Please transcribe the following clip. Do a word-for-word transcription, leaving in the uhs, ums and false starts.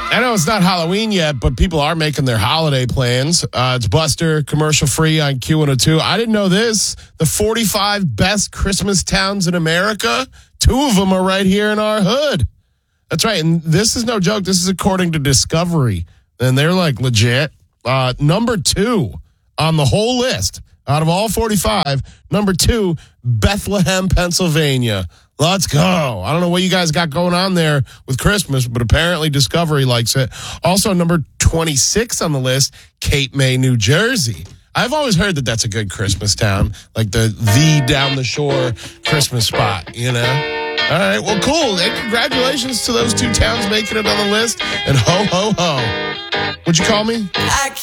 I know it's not Halloween yet, but people are making their holiday plans. Uh, it's Buster, commercial free on Q one oh two. I didn't know this. The forty-five best Christmas towns in America, two of them are right here in our hood. That's right. And this is no joke. This is according to Discovery. And they're like legit. Uh, number two on the whole list out of all forty-five, number two, Bethlehem, Pennsylvania. Let's go. I don't know what you guys got going on there with Christmas, but apparently Discovery likes it. Also, number twenty-six on the list, Cape May, New Jersey. I've always heard that that's a good Christmas town, like the the down the shore Christmas spot, you know? All right, well, cool. And congratulations to those two towns making it on the list. And ho, ho, ho. What'd you call me?